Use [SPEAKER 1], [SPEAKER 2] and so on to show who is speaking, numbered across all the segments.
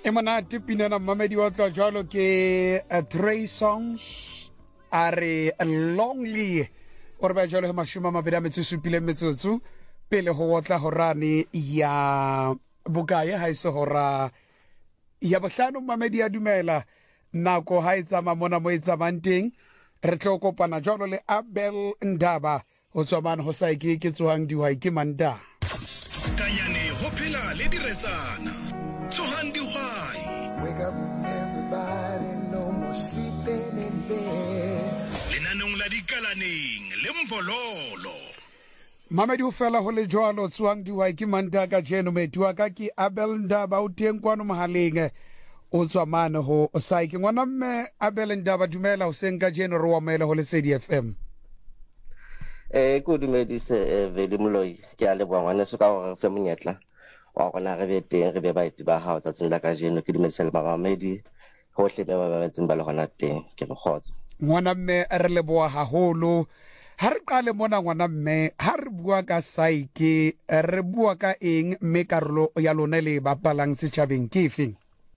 [SPEAKER 1] monate pinana mmamedi wa tla jalo ke Trey Songs are lonely o re ba jalo mashuma mabedi metso supile metsotso pele ho wotla horane ya bokae ha iso hora ya bohlano mmamedi ya dumela nako ha itsama mona mo itsamang teng re tlo kopana jalo le Abel Ndaba ho tswamana ho saiki ke tsohang dihwai ke Manda
[SPEAKER 2] kanyane ho phela le diretsana tsohang dihwai.
[SPEAKER 3] Wake up everybody, no more sleeping in bed.
[SPEAKER 2] Lenanong la dikalaneng le mvololo.
[SPEAKER 1] Mamedi ho fela ho le jwalo tsohang dihwai ke Manda ka jeno metua ka ke Abel Ndaba o teng kwano mohaleng o tswamana ho saiki ngwana mme Abel Ndaba dumela ho senka jeno re wa mela ho le CDFM.
[SPEAKER 4] Ko dumedise vele moloi ke a leboha ngwana se ka gore fe monyetla wa gona re be teng re be baeti ba hao tsa tsela ka jeno ke dumedisa le mamedi hohle be ba betseng ba le gona teng ke re khotso
[SPEAKER 1] ngwana mme re leboha haholo ha re qale mona ngwana mme ha re bua ka saiki re bua ka eng mme karolo ya lona le bapalang setjhabeng ke efeng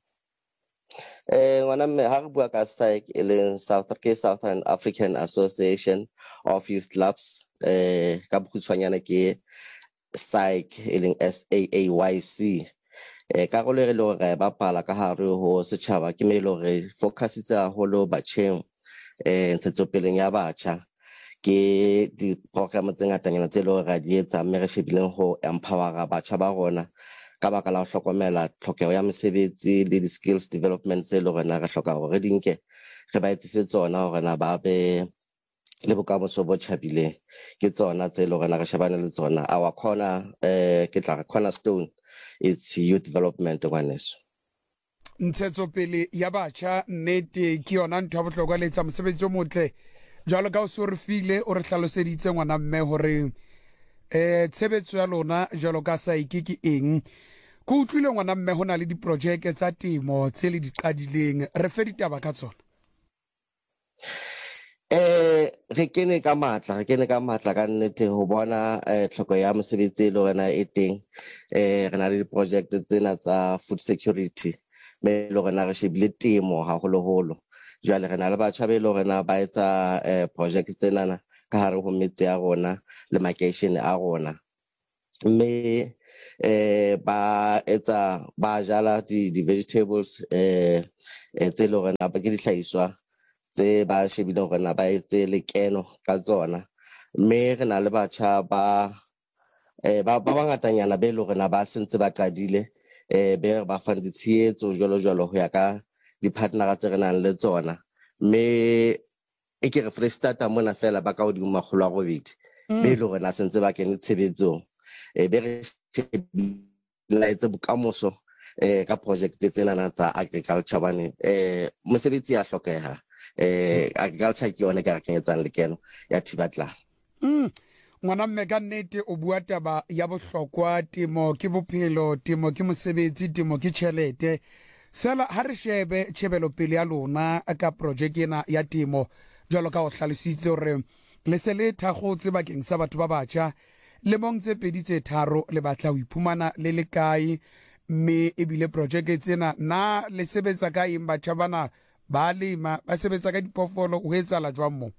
[SPEAKER 4] ngwana mme ha re bua ka saiki e leng Southern African Association of Youth Clubs ka bokgutshwanyana ke SAYC e leng SAAYC karolo re le hore ba pala ka hare ho setjhaba ke me le hore focusitse haholo batjheng ntshetsopeleng ya batjha ke di program tse ngatanyana tse le hore di etsa mme re shebileng ho empower batjha ba rona ka baka la ho hlokomela tlhokeho ya mesebetsi le di skills development tse le hore na re hloka hore re dinke re ba etsise tsona hore na ba be le bokamoso bo tjhabileng ke tsona tse le rena re shebane le tsona our corner ke tla re cornerstone it's youth development ngwaneso
[SPEAKER 1] ntshetsopele ya batjha nnete ke yona ntho ya bohlokwa le etsa mosebetsi o motle jalo ka o se re file o re hlaloseditse ngwana mme hore tshebetso ya lona jalo ka saiki ke eng go utlwile ngwana mme hona le diprojeke tsa temo tse le di qadileng re fe ditaba ka tsona
[SPEAKER 4] re kene ka matla ka nnete ho bona tlhoko ya mosebetsi le rena e teng re na le di-project tsena tsa food security me le rena re shebile temo haholoholo jwale re na le batjha be le rena ba etsa project tsena ka hare ho metse ya rona le makeishene a rona mme ba jala di vegetables tse le rena ba ke dihlahiswa tse ba shebile hore na ba etse lekeno ka tsona mme re na le batjha ba bangatanyana be le hore na ba sentse ba qadile be re ba fang ditshehetso jwalo ho ya ka di-partnera tse re nang le tsona mme e ke re Freestata mona fela ba ka hodimo 800 be le hore na sentse ba kene tshebetsong be re laetse bokamoso ka project tsena tsa agriculture bane mosebetsi ya hlokeha agriculture ke yone ka re kenyetsang lekeno ya thibatlana
[SPEAKER 1] ngwana mme ka nnete o bua taba ya bohlokwa temo ke bophelo temo ke mosebetsi temo ke tjhelete fela ha re shebe tjhebelo pele ya lona ka project ena ya temo jwalo ka o hlalositse hore le se le thakgotse bakeng sa batho ba batjha le mong tse pedi tse tharo le batla ho iphumana le le kae mme ebile project tsena na le sebetsa ka eng batjha bana ba lema ba sebetsa ka diphoofolo ho etsala jwang mo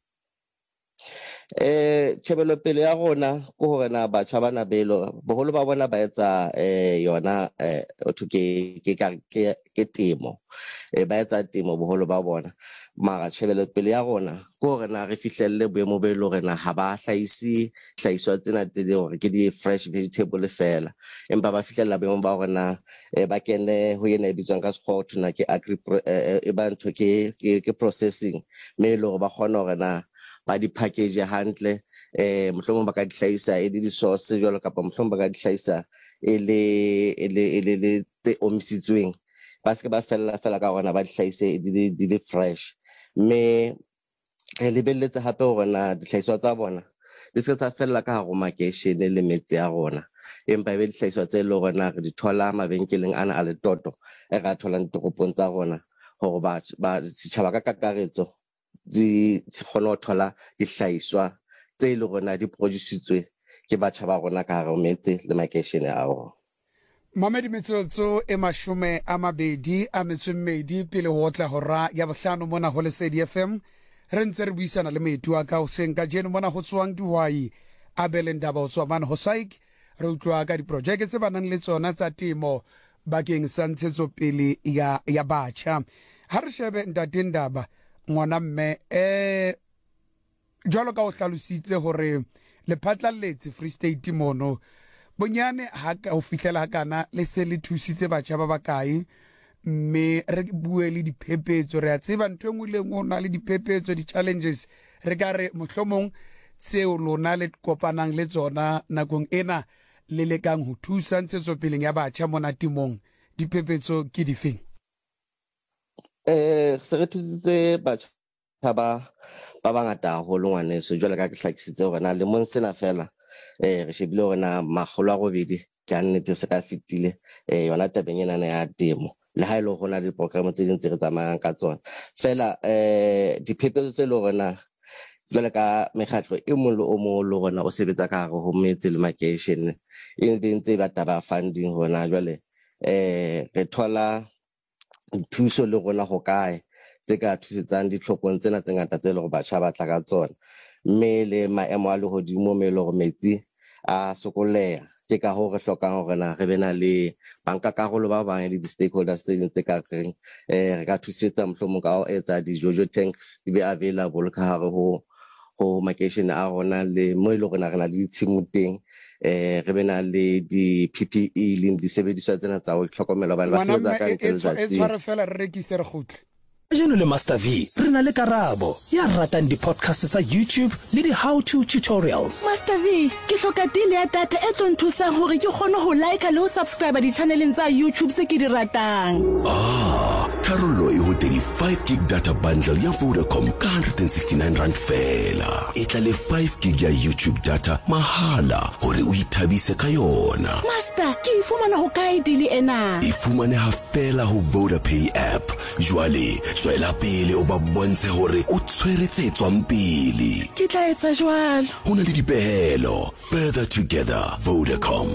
[SPEAKER 4] tjhebelo pele ya rona ke hore na batjha bana belo boholo ba bona ba etsa yona otho ke temo ba etsa temo boholo ba bona mara tjhebelo pele ya rona ke hore na re fihlelle boemo be le hore na ha ba hlahisi hlahiswa tsena tse le hore ke di fresh vegetable fela empa ba fihlella boemo ba hore na ba kene ho yena e bitswang ka sekgowa tuna ke e ba ntho ke processing me le hore ba kgona hore na ba di package hantle mohlomong ba ka dihlahisa e le di-sauce jwalo kapa mohlomong ba ka dihlahisa e le tse omisitsweng ba se ba fella ka hona ba dihlahise di le fresh mme re lebelletse hape hore na dihlahiswa tsa bona di se tsa fella ka hare ho makeishene le metse ya rona empa be dihlahiswa tse le hore na re di thola mabenkeleng ana a le toto e ra tholang toropong tsa rona hore ba setjhaba ka kakaretso di kgona ho thola dihlahiswa tse le rona di produce-tswe ke batjha ba rona ka hare ho metse le makeishene a rona
[SPEAKER 1] Mamedi metsotso e mashome a mabedi a metsommedi pele ho tla hora ya bohlano mona ho Lesedi FM re ntse re buisana le meetu a ka hoseng ka jeno mona ho tswang dihwai a Belendaba ho tswa mana ho SAIC re utlwa ka diprojeke tse banang le tsona tsa temo bakeng sa ntshetsopele ya batjha ha re shebe ntate Ndaba ngwana mme jwalo ka o hlalositse hore le phatlalletse Free State mono bonyane ha ka o fihlela kana le se le thusitse batjha ba bakae mme re bue le diphephetso re a tseba ntwe ngwe le ngwe na le diphephetso di challenges re ka re mohlomong tseo lona le kopanang le tsona nakong ena le lekang ho thusa ntshetsopele ya batjha mona timong diphephetso ke difeng
[SPEAKER 4] se re thusitse batjha ba bangata haholo ngwaneso jwale ka ke hlakisitse hore na le mong sena fela re shebile hore na 800 ke annete se ka fitile yona tabeng ena ya temo le ha ile ho na le program tse ding tse re tsamayang ka tsona fela diphephetso tse le hore na jwale ka mekgatlo e mong le o mong le rona o sebetsa ka hare ho metse le makeishene e ntse ba taba funding hona jwale re thola thuso le rona ho kae tse ka thusetsang ditlhokong tsena tse ngata tse le go batjha ba tla ka tsona mme le maemo a lehodimo me le go metsi a sokoleha ke ka ho re hlokang hore na re bena le bankakarolo ba bang le di-stakeholders tse ding tse ka reng re ka thusetsa mohlomong ka ho etsa di-jojo tanks di be available ka hare ho makeishene a rona le mo ile rona re na le ditshimo teng re bena le di-PPE le disebediswa tsena tsa ho tlhokomela ba sebetsa ka ntle letsatsi
[SPEAKER 1] e tshware fela re rekise re khutle
[SPEAKER 5] Jeno le Master V re na le karabo ya ratang di-podcast sa YouTube le di-how-to tutorials.
[SPEAKER 6] Master V ke hloka deal ya data e tlo nthusang hore ke kgone ho like le ho subscribe di-channeleng tsa YouTube se ke di ratang.
[SPEAKER 7] Tharollo e ho 5 gig data bundle ya Vodacom ka 169 rand fela. E tla le 5 gig ya YouTube data mahala hore o ithabise ka yona.
[SPEAKER 6] Master ke ifumana ho kae deal ena?
[SPEAKER 7] E fumaneha fela ho VodaPay app. Jwale tswela pele o ba bontshe hore o tshweretse tswang pele.
[SPEAKER 6] Ke tla etsa jwalo.
[SPEAKER 7] Ho na le dipehelo. Further together, Vodacom.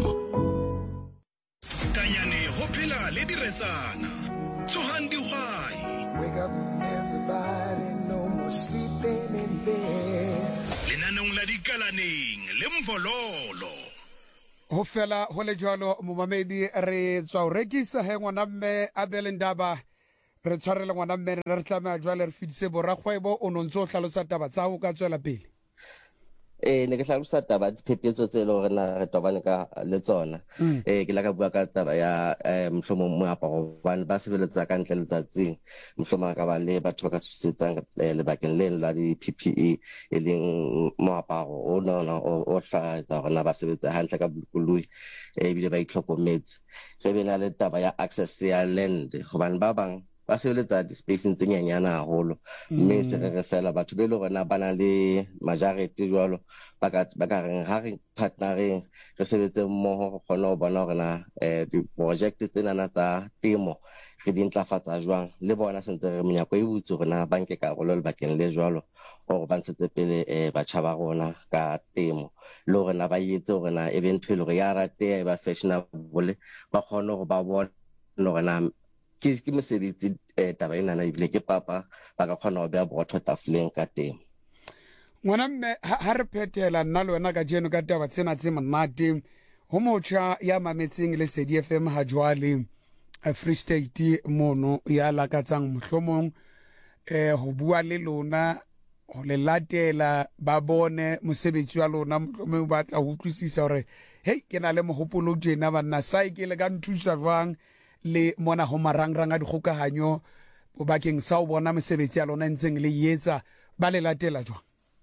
[SPEAKER 2] Kanyane ho phela le diretsana. Tsohang dihwai.
[SPEAKER 3] Wake up, everybody, no more sleeping in bed.
[SPEAKER 2] Lenanong la dikalaneng le Mvololo.
[SPEAKER 1] ho fela ho le jwalo momamedi re tswa o rekisa he ngwana mme a Belendaba re tshwarela ngwana mme re tlameha jwale re fidise borakgwebo o nontso hlalosa taba tsa ho ka tswela pele
[SPEAKER 4] ne ke hlalosa taba diphephetso tse le hore na re tobane ka le tsona ke la ka bua ka taba ya mohlomong moaparo ba sebeletsa ka ntle letsatsing mohlomong ka ba le batho ba ka thusetsang lebakeng le la di-PPE e leng moaparo o nona o hlaetsa hore na ba sebetsa hantle ka bolokoloi ebile ba itlhokometse re be na le taba ya access ya land hobane ba bang ba sebeletsa di-spacing tse nyanyana haholo mme se re fela batho be le rona ba na le majority jwalo ba ka reng ha re partnereng re sebetse mmoho go kgona ho bona hore na di-project tsena tsa temo re di ntlafatsa jwang le bona sentse re menyako e butse hore na ba nke karolo le bakeng le jwalo hore ba ntshetse pele batjha ba rona ka temo le hore na ba etse hore na eventually hore ya rateya e ba fashionable ba kgone hore ba bona hore na ke mosebetsi taba ena na ibile ke papa ba ka kgona ho bea borotho tafoleng ka teng
[SPEAKER 1] ngwana mme ha re phethela nna le wena ka jeno ka taba tsena tse monate ho motjha ya mametseng Lesedi FM ha jwale Free State mono ya lakatsang mohlomong ho bua le lona ho le latela ba bone mosebetsi wa lona mohlomong ba tla ho utlwisisa hore hey ke na le mohopolo tjena banna SAIC le ka nthusa jwang le mona ho marangrang a dikgokahanyo bo bakeng sa o bona mosebetsi ya lona ntseng le yetsa ba le latela jwang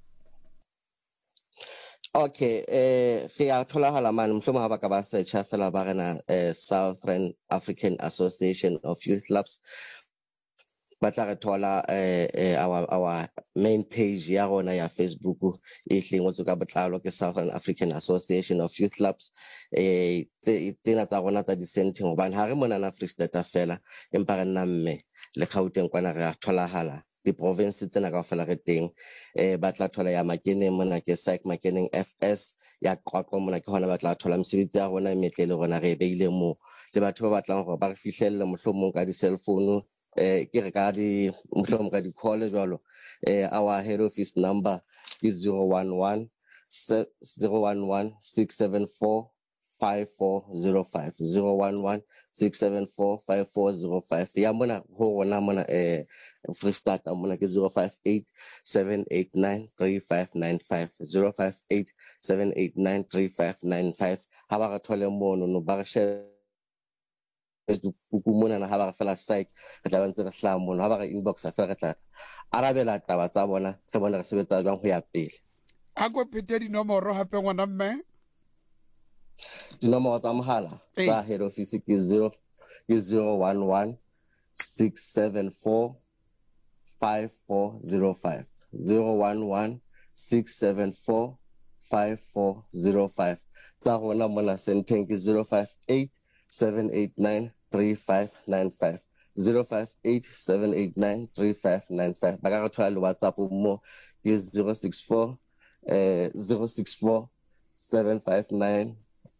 [SPEAKER 4] okay re a tholahala mane mohlomong ha ba ka ba searcha fela ba rena Southern African Association of Youth Clubs ba tla re thola our main page ya rona ya Facebook e hlengwetswe ka botlalo ke Southern African Association of Youth Clubs tsena tsa rona tsa dissenting hobane ha re mona na Free State fela empa re nna mme le Gauteng kwana re a tholahala di-province tsena kaofela re teng ba tla thola ya Makeneng mona ke SAIC Makeneng FS ya Qwaqwa mona ke hona ba tla thola mosebetsi ya rona metlele rona re beile mo le batho ba batlang gore ba re fihlelle mohlomong ka di-cell phone ke re ka mohlomong ka di-call jwalo our head office number is 011 674 5405 011 674 5405 ya mona ho rona mona Free State mona ke 058 789 3595 058 789 3595 ha ba re thole mono no ba re share mona na ha ba re fela psych re tla bantse re hla mono ha ba re inbox fela re tla arabela taba tsa bona re bona re sebetsa jwang ho ya pele
[SPEAKER 1] a go phete dinomoro hape ngwana mme
[SPEAKER 4] dinomoro tsa mohala tsa head office ke 011 674 5405 011 674 5405 tsa rona mona senteng ke 058 789 3595 058 789 3595 ba ka re thola le WhatsApp mo ke 064 759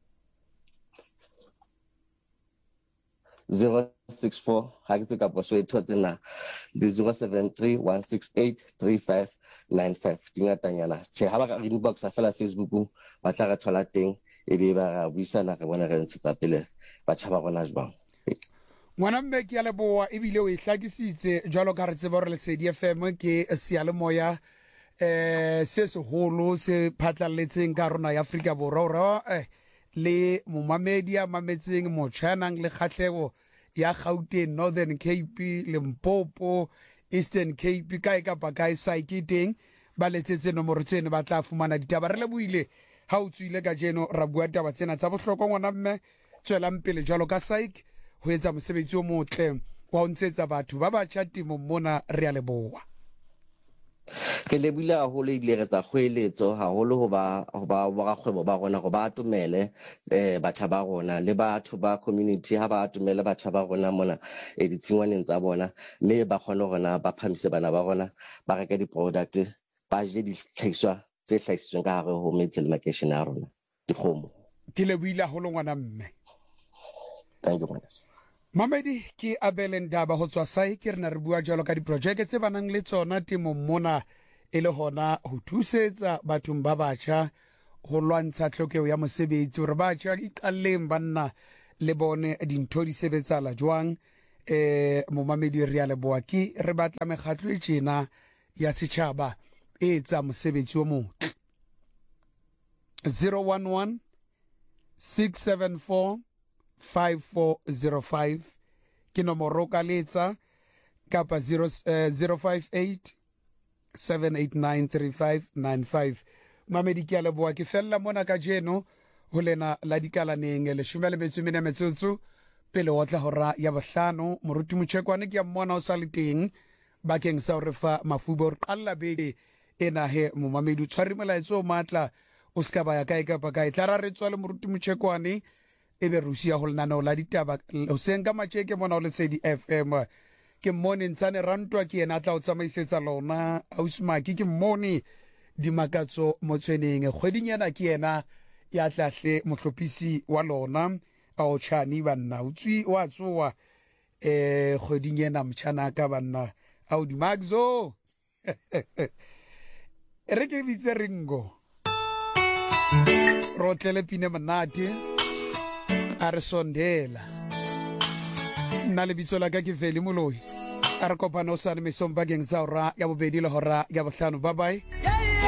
[SPEAKER 4] 064 ha ke ka poso e thotse na le 073 168 3595 dingatanyana che ha ba ka inbox a fela Facebook ba tla re thola teng e be ba ga buisana re bona re ntshetsa pele ba tshaba rona jwang
[SPEAKER 1] ngwana mme ke ya leboa e bile o e hlakisitse jwalo ka re tseba re le Lesedi FM ke sealemoya se seholo se phatlalletseng ka rona ya Afrika Borwa le momamedi a mametseng motšhanang le kgatlhego ya Gauteng Northern Cape Limpopo Eastern Cape kae kapa kae saiketeng ba letsetse nomoro tseno ba tla fumana ditaba re le buile ha o tswile ka jeno ra bua taba tsena tsa bohlokwa ngwana mme tswelang pele jalo ka saik ho etsa mosebetsi o motle wa ho ntshetsa batho ba batjha timo mona re a leboa
[SPEAKER 4] ke lebile haholo ile re tsa kgoeletso haholo ho ba borakgwebo ba rona go ba atumele batjha ba rona le batho ba community ha ba atumele batjha ba rona mona ditshingwaneng tsa bona mme ba kgone rona ba phamise bana ba rona ba reka di-product ba je dihlahiswa tse hlahisitsweng ka hare ho metse le makeishene a rona dikgomo
[SPEAKER 1] ke leboile haholo ngwana mme
[SPEAKER 4] thank you Moses
[SPEAKER 1] Mamedi ke Abel Ndaba ho tswa sai ke rena re bua jalo ka diprojeke tse banang le tsona temo mona e le hona ho thusetsa bathong ba batjha ho lwantsha tlhokeho ya mosebetsi hore batjha iqalleng banna le bone dintho di sebetsala jwang momamedi re a leboa ke re batla mekgatlo e tjena ya setjhaba e etsa mosebetsi o motle 011 674 5405 ke nomoro ka letsa kapa 058 789 3595 mamedi ke a leboa ke fella mona ka jeno ho lena la dikalaneng le 10 metsotso pele o tla hora ya bohlano moruti motjekwane ke ya mmona o sa le teng bakeng sa hore fa mafubo re qalla beke ena he momamedi o tshware molaetso o matla o ska ba ya kae kapa kae tla ra re tswa le moruti motjekwane e be rusia ho lenaneo la ditaba o senka matjeke mona o Lesedi FM ke mmone ntsane rantwa ke ena tla o tsamaisetsa lona ausmaki ke mmone dimakatso motsweneng kgweding yana ke ena ya tlahle mohlophisi wa lona ao tshani banna utswi wa tsoa kgweding yana mtshana ka banna ao dimagzo re ke bitse ringo rotlele pine manate a re sondela nna lebitso la ka ke Veli Moloi a re kopana o sane mesong bakeng sa hora ya bobedi le hora ya bohlano bye bye